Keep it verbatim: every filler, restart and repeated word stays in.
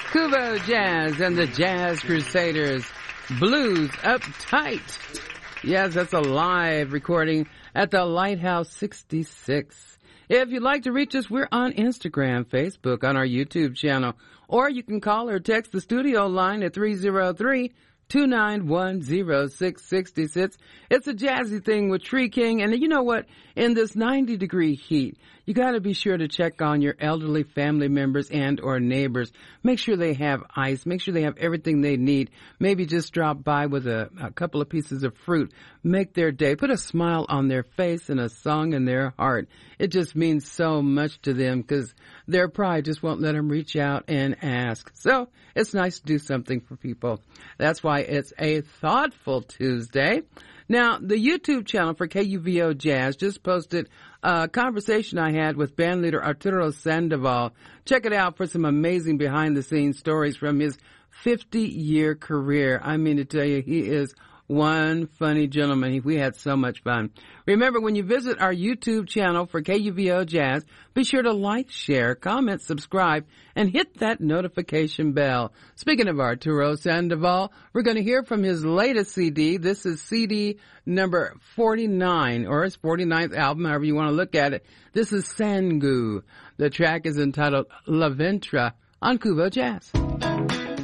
Kubo Jazz and the Jazz Crusaders, Blues Uptight. Yes, that's a live recording at the Lighthouse sixty-six. If you'd like to reach us, we're on Instagram, Facebook, on our YouTube channel, or you can call or text the studio line at three oh three, two nine one, oh six six six. It's a jazzy thing with Tree King. And you know what? In this ninety degree heat, you got to be sure to check on your elderly family members and or neighbors. Make sure they have ice. Make sure they have everything they need. Maybe just drop by with a, a couple of pieces of fruit. Make their day. Put a smile on their face and a song in their heart. It just means so much to them because their pride just won't let them reach out and ask. So it's nice to do something for people. That's why it's a Thoughtful Tuesday. Now, the YouTube channel for K U V O Jazz just posted a conversation I had with bandleader Arturo Sandoval. Check it out for some amazing behind-the-scenes stories from his fifty-year career. I mean to tell you, he is one funny gentleman. We had so much fun. Remember, when you visit our YouTube channel for K U V O Jazz, be sure to like, share, comment, subscribe, and hit that notification bell. Speaking of Arturo Sandoval, we're going to hear from his latest C D. This is C D number forty-nine, or his forty-ninth album, however you want to look at it. This is Sangu. The track is entitled La Ventra on Kubo Jazz.